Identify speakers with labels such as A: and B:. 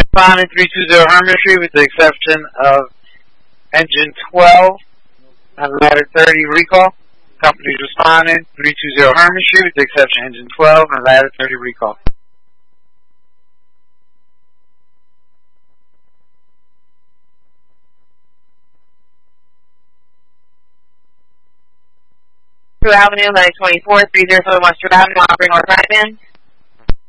A: Responding 320 Herman Street with the exception of engine 12 and ladder 30 recall. Company's responding 320 Herman Street with the exception of engine 12 and ladder 30 recall.
B: Avenue, line 24, 305 Western Avenue, operating North Right Man.